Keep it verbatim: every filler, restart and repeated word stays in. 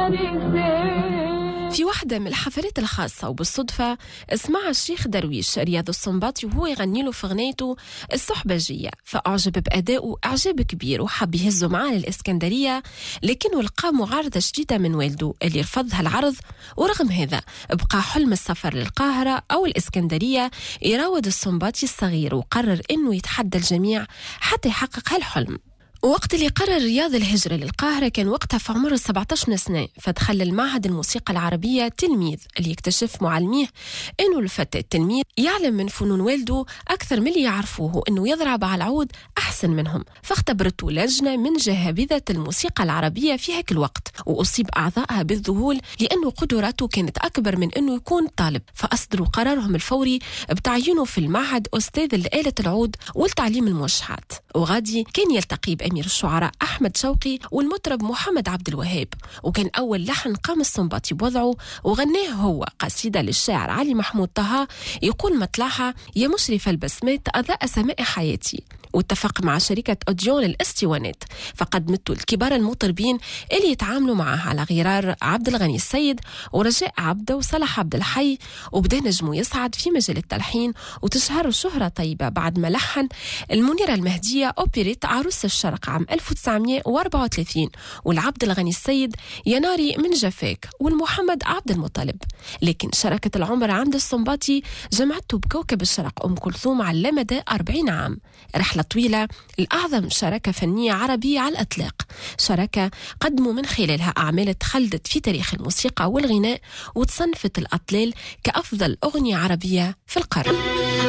في واحدة من الحفلات الخاصة وبالصدفة اسمع الشيخ درويش رياض السنباطي وهو يغني له في غنيته الصحبجية، فأعجب بأدائه إعجاب كبير وحب يهزه معاه للإسكندرية، لكنه لقى معارضة شديدة من والده اللي رفض هالعرض. ورغم هذا بقى حلم السفر للقاهرة أو الإسكندرية يراود السنباطي الصغير، وقرر إنه يتحدى الجميع حتى يحقق هالحلم. وقت اللي قرر رياض الهجرة للقاهرة كان وقتها في عمر سبعة عشر سنة، فدخل المعهد الموسيقى العربية تلميذ اللي يكتشف معلميه إنه الفتى التلميذ يعلم من فنون والده أكثر من اللي يعرفوه، إنه يضرب على العود أحسن منهم، فاختبرته لجنة من جهابذة الموسيقى العربية في هيك الوقت، وأصيب أعضائها بالذهول لأنه قدراته كانت أكبر من إنه يكون طالب، فأصدروا قرارهم الفوري بتعيينه في المعهد أستاذ لآلة العود والتعليم الموشحات. وغادي كان يلتقي بأمير الشعراء أحمد شوقي والمطرب محمد عبد الوهاب، وكان أول لحن قام السنباطي بوضعه وغناه هو قصيدة للشاعر علي محمود طه يقول مطلعها: يا مشرف البسمات أضاء سماء حياتي. واتفق مع شركة أوديون الاسطوانات، فقدمته الكبار المطربين اللي يتعاملوا معه على غرار عبد الغني السيد ورجاء عبده وصلاح عبد الحي، وبدا نجمه يصعد في مجال التلحين وتشهر شهرة طيبة بعد ما لحن المنيرة المهدية أوبريت عروس الشرق عام ألف وتسعمائة وأربعة وثلاثين، والعبد الغني السيد يناري من جفاك، والمحمد عبد المطلب. لكن شركة العمر عند السنباطي جمعته بكوكب الشرق أم كلثوم على مدى أربعين عام، رحلة طويلة الأعظم شراكة فنية عربية على الأطلاق، شراكة قدموا من خلالها أعمال تخلدت في تاريخ الموسيقى والغناء، وتصنفت الأطلال كأفضل أغنية عربية في القرن.